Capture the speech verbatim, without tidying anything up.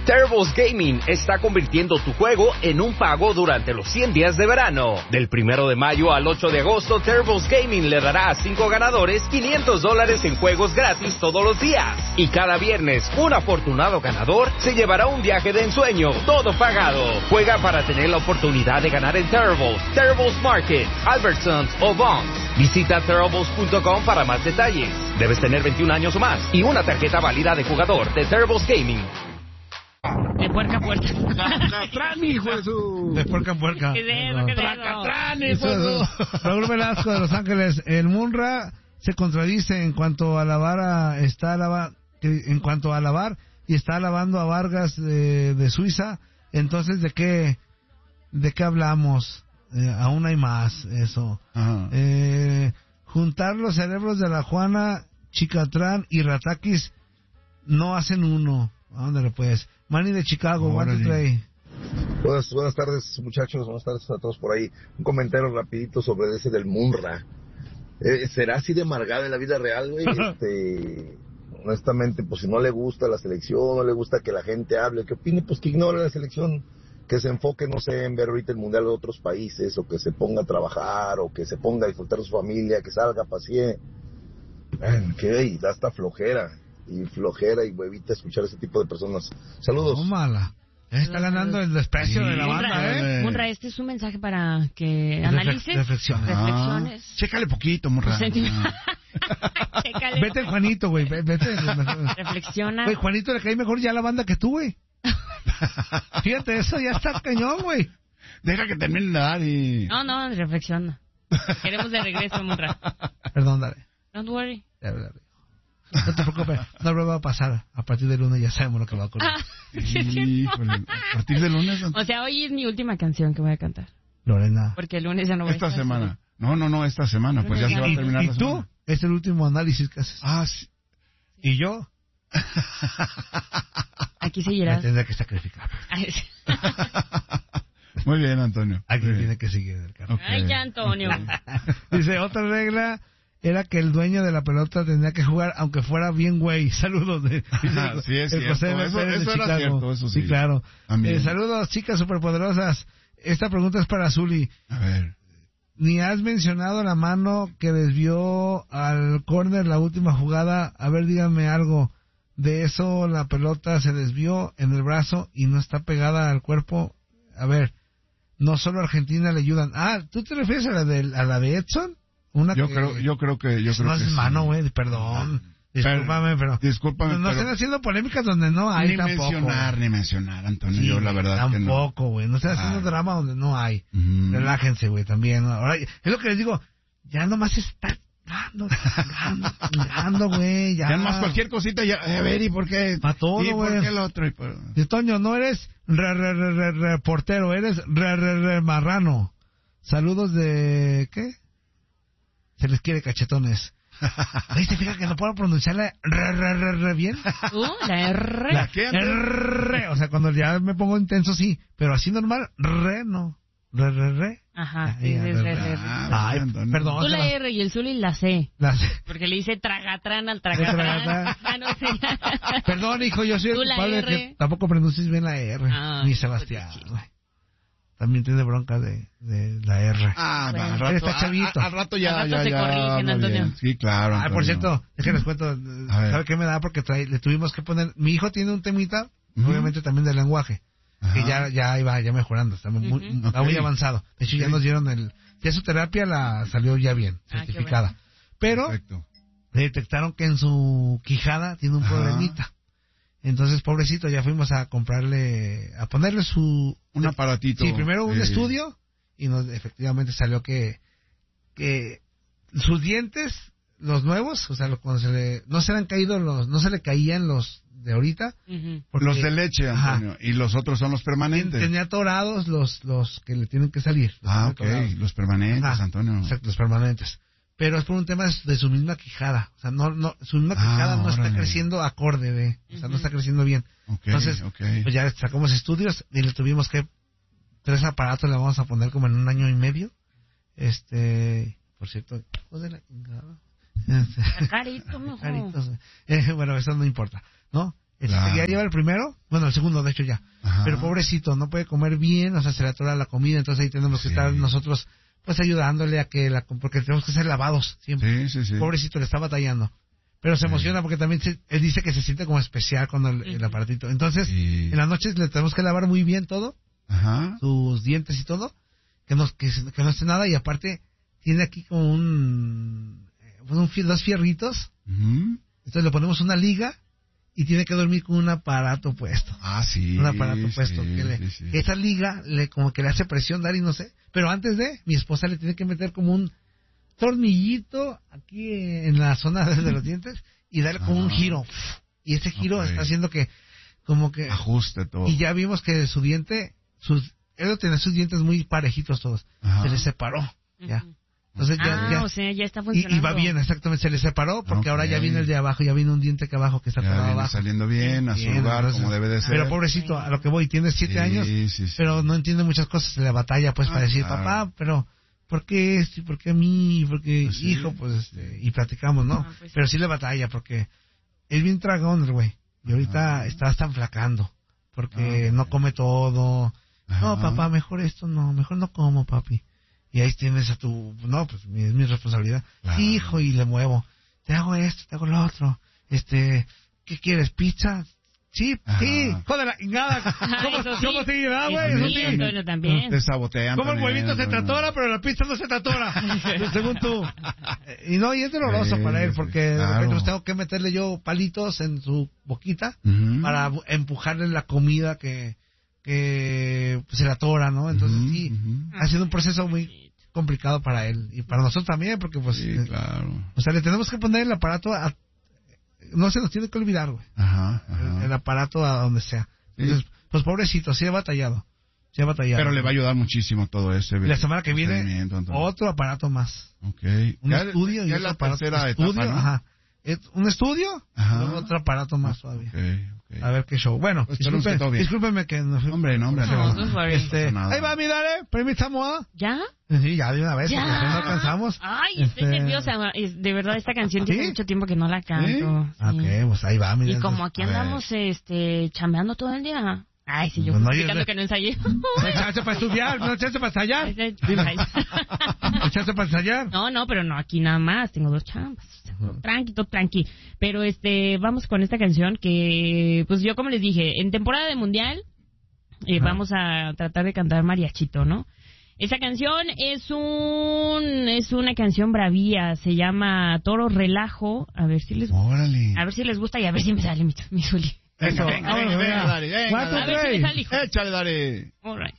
Terribles Gaming está convirtiendo tu juego en un pago durante los cien días de verano. Del primero de mayo al ocho de agosto, Terribles Gaming le dará a cinco ganadores quinientos dólares en juegos gratis todos los días. Y cada viernes, un afortunado ganador se llevará un viaje de ensueño, todo pagado. Juega para tener la oportunidad de ganar en Terribles, Terribles Market, Albertsons o Vons. Visita terribles punto com para más detalles. Debes tener veintiún años o más y una tarjeta válida de jugador de Terribles Gaming. De puerca a puerca. Tracatrán, hijo de su... De puerca en puerca. ¿Qué es eso? ¿Qué es eso? Tracatrán, hijo de su... Raúl Velasco de Los Ángeles. El Munra se contradice en cuanto a alabar a... Está alaba, en cuanto a alabar y está alabando a Vargas de, de Suiza. Entonces, ¿de qué, de qué hablamos? Eh, aún hay más, eso. Eh, juntar los cerebros de la Juana, Chicatrán y Ratakis no hacen uno. Ándale pues. Manny de Chicago, one, two, three. Buenas, buenas tardes, muchachos, buenas tardes a todos por ahí. Un comentario rapidito sobre ese del Munra. Eh, ¿Será así de amargado en la vida real, güey? Este, honestamente, pues si no le gusta la selección, no le gusta que la gente hable, que opine, pues que ignore la selección. Que se enfoque, no sé, en ver ahorita el mundial de otros países, o que se ponga a trabajar, o que se ponga a disfrutar de su familia, que salga, pasee. Man, que da hasta flojera. Y flojera y huevita escuchar a ese tipo de personas. Saludos. No mala. Está ganando el desprecio sí, de la banda, Munra, ¿eh? Munra, este es un mensaje para que analices, reflexiones. reflexiones. Ah, chécale poquito, Munra. Ah. Chécale. Vete, Juanito, güey. Vete. Reflexiona. Güey, Juanito le cae mejor ya la banda que tú, güey. Fíjate, eso ya está cañón, güey. Deja que termine de dar y... No, no, reflexiona. Queremos de regreso, Munra. Perdón, dale. Don't worry. Dale, dale. No te preocupes, no lo va a pasar. A partir del lunes ya sabemos lo que va a ocurrir. Ah, sí, Híjole, a partir del lunes... o sea, hoy es mi última canción que voy a cantar. Lorena. Porque el lunes ya no voy esta a estar. semana. No, no, no, esta semana. Pues ya se va a terminar ¿Y, la y tú? semana. Es el último análisis que haces. Ah, sí. ¿Y yo? Aquí Me seguirás. tendré que sacrificar. Ay, sí. Muy bien, Antonio. Alguien Muy tiene bien. que seguir el carro. Ok. Ay, ya, Antonio. Dice, otra regla era que el dueño de la pelota tendría que jugar aunque fuera bien güey. Saludos. De, Ah, sí, es el cierto. José M. Eso- Pérez eso de era Chicago. cierto, eso sí. claro. También. Eh, saludos, chicas superpoderosas. Esta pregunta es para Zuli. A ver. Ni has mencionado la mano que desvió al córner la última jugada. A ver, díganme algo. De eso, la pelota se desvió en el brazo y no está pegada al cuerpo. A ver, no solo a Argentina le ayudan. Ah, ¿tú te refieres a la de, a la de Edson? Una Yo que... creo, yo creo que, yo Eso creo no que es sí. mano, güey, perdón. Discúlpame, pero... Discúlpame, no, no pero... estén haciendo polémicas donde no hay ni tampoco. mencionar, ni mencionar, Antonio. Sí, yo la güey, verdad que no. tampoco, güey. No estén haciendo Ah. drama donde no hay. Mm. Relájense, güey, también. Ahora, es lo que les digo. Ya nomás está dando, dando, güey. Ya. Ya más cualquier cosita, ya, a ver, ¿y por qué? Pa' todo, ¿Y por güey. qué el otro? ¿Y por... Y, Toño, no eres re, re, re, re, reportero, eres re, re, re, marrano. Saludos de... ¿qué? Se les quiere cachetones. ¿Ahí se fija que no puedo pronunciarla re, re, re, re bien? ¿Tú? La R. La qué? R, o sea, cuando ya me pongo intenso, sí. Pero así normal, re, no. Re, re, re. Ajá, sí, Ay, sí, re, sí, re. sí, sí. Ah, Ay, Antonio. perdón. Tú se la las- R y el Zuli la C. las- Porque le dice tragatrán al Tragatrán. tragatrán. Ah, no sé. Perdón, hijo, yo soy el Tú la culpable R. que tampoco pronuncies bien la R. Ah, Ni Sebastián, pues, güey. También tiene bronca de, de la R. Ah, Bueno. al rato, Él está chavito. a- a- al rato ya, Al rato ya, se ya corrigen, habla Antonio. bien. Sí, claro, Ah, por Antonio. cierto, déjenles cuento, A ver. ¿sabe qué me da? Porque trae, le tuvimos que poner, mi hijo tiene un temita, Ujú. obviamente también de lenguaje, Ajá. que ya, ya iba ya mejorando, está muy, Ujú. está muy Ok. avanzado. De hecho, ya Ok. nos dieron el, ya su terapia la salió ya bien, Ah, qué certificada. Pero Perfecto. le detectaron que en su quijada tiene un Ajá. problemita. Entonces, pobrecito, ya fuimos a comprarle, a ponerle su... Un aparatito. Sí, primero un eh, estudio y nos efectivamente salió que, que sus dientes, los nuevos, o sea, lo- cuando se le, no se le han caído los, no se le caían los de ahorita. Ujú. porque Los de leche, Ajá. Antonio. Y los otros son los ten- permanentes. tenía atorados los, los que le tienen que salir. Los Ah, tiene ok. atorados. Los permanentes, Ajá, Antonio. Exacto, los permanentes. Pero es por un tema de su, de su misma quijada. O sea, no, no, su misma Ah, quijada no está órale. creciendo acorde de, o sea, no Ujú. está creciendo bien. Ok, Entonces, ok. pues ya sacamos estudios y le tuvimos que, tres aparatos le vamos a poner como en un año y medio. Este, por cierto, hijo de la chingada. Este, Carito, mejor. caritos. Eh, bueno, eso no importa, ¿no? Este, Claro. ya lleva el primero, bueno, el segundo, de hecho ya. Ajá. Pero pobrecito, no puede comer bien, o sea, se le atora la comida, entonces ahí tenemos que Sí. estar nosotros, pues ayudándole a que la, porque tenemos que ser lavados siempre. Sí, sí, sí. Pobrecito, le está batallando. Pero se Sí. emociona porque también se- él dice que se siente como especial con el, el aparatito. Entonces, Sí. en las noches le tenemos que lavar muy bien todo, Ajá. sus dientes y todo, que no, que, se- que no esté nada, y aparte tiene aquí como un, eh, un fi- dos fierritos, Ujú. entonces le ponemos una liga y tiene que dormir con un aparato puesto. Ah, sí. Un aparato puesto. sí, que le- sí, sí. Esa liga le como que le hace presión dar y no sé. Pero antes de, mi esposa le tiene que meter como un tornillito aquí en la zona de los dientes y darle como un Ah. giro. Y ese giro Ok. está haciendo que como que... Ajuste todo. Y ya vimos que su diente, sus, él tenía sus dientes muy parejitos todos. Ajá. Se le separó. Ya. Ujú. Entonces ya, Ah, ya- o sea, ya está y, funcionando. y va bien, exactamente, se le separó porque ahora ya Ok. viene el de abajo, ya viene un diente que abajo que está Ya pegado viene abajo. saliendo bien, a su Bien, lugar, entonces- como debe de ser. Pero pobrecito, a lo que voy, tiene siete Sí, años, sí, sí. pero no entiende muchas cosas, se le batalla pues Ah, para decir, claro. papá, pero ¿por qué esto y por qué a mí? Porque Pues sí. hijo, pues este, y platicamos, ¿no? Ah, pues sí. Pero sí le batalla porque es bien tragón el güey, y ahorita Ah. está hasta flacando, porque Ah, no ok. come todo. Ajá. No, papá, mejor esto no, mejor no como, papi. Y ahí tienes a tu, no, pues mi- es mi responsabilidad. Claro. Sí, hijo, y le muevo. Te hago esto, te hago lo otro. Este, ¿qué quieres? ¿Pizza? Sí, Ajá. sí. Joder, la chingada. ¿Cómo, Eso sí. ¿cómo se dirá, Eso güey? sí, Eso sí. Antonio, también. Te sabotean. Como el también, huevito se te bueno. atora, pero la pizza no se te atora. Según tú. Eh, Y no, y es doloroso Sí, para él, sí, porque de claro. repente pues, tengo que meterle yo palitos en su boquita Ujú. para bu- empujarle la comida que, que pues, se le atora, ¿no? Entonces Ujú, sí, ujú. ha sido un proceso muy complicado para él y para nosotros también, porque pues, Sí, eh, claro. o sea, le tenemos que poner el aparato a, no se nos tiene que olvidar, güey, Ajá, el, ajá. el aparato a donde sea. Sí. Entonces, pues pobrecito, sí ha batallado, sí ha batallado. Pero le va a ayudar muchísimo todo ese. Y la semana que viene, procedimiento, Antonio. otro aparato más. Ok. Un Ya- estudio y ya otro la aparato. tercera estudio, etapa, ¿no? ajá. Es un estudio Ajá. y luego otro aparato más todavía. Ok, ok. A ver qué show. Bueno, Pues esperemos que disculpen, todo bien. discúlpenme que no fui- Hombre, no, hombre, No, no. don't worry. Este, No pasa nada. ahí va, mi dale, permítame. ¿ah? ¿Ya? Sí, ya de una vez, ¿Ya? porque si no alcanzamos. Ay, estoy Este, nerviosa. Es- De verdad, esta canción tiene ¿Sí? mucho tiempo que no la canto. sí. Ok, pues ahí va, mi Y dale. como aquí a ver. andamos este, chambeando todo el día. Ay, sí, yo Pues no, explicando yo- que no ensayé. No hay chance para estudiar, no hay chance para ensayar. Ay, Dile. ay. No hay chance para ensayar. No, no, pero no, aquí nada más, tengo dos chambas. Tranqui, todo tranqui. Pero este, vamos con esta canción que, pues yo como les dije, en temporada de mundial, eh, Ajá. vamos a tratar de cantar mariachito, ¿no? Esa canción es un, es una canción bravía, se llama Toro Relajo, a ver si les, Órale. a ver si les gusta y a ver si me sale mi, mi Zuli. Venga, Eso, venga, vámonos, venga, venga. venga, Dari, venga, Cuatro, Dari. A ver si me tres. sale, hijo. Échale, Dari. All right.